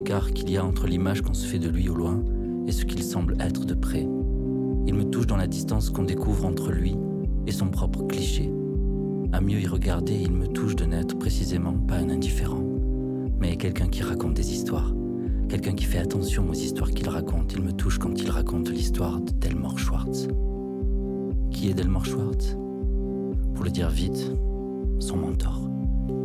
car qu'il y a entre l'image qu'on se fait de lui au loin et ce qu'il semble être de près. Il me touche dans la distance qu'on découvre entre lui et son propre cliché. À mieux y regarder, il me touche de n'être précisément pas un indifférent, mais quelqu'un qui raconte des histoires. Quelqu'un qui fait attention aux histoires qu'il raconte. Il me touche quand il raconte l'histoire de Delmore Schwartz. Qui est Delmore Schwartz ? Pour le dire vite, son mentor.